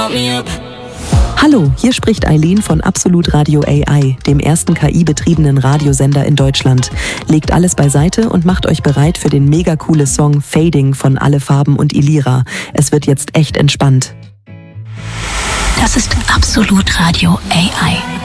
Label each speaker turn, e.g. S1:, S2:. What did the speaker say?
S1: Hallo, hier spricht Eileen von Absolut Radio AI, dem ersten KI-betriebenen Radiosender in Deutschland. Legt alles beiseite und macht euch bereit für den mega coole Song Fading von Alle Farben und Ilira. Es wird jetzt echt entspannt.
S2: Das ist Absolut Radio AI.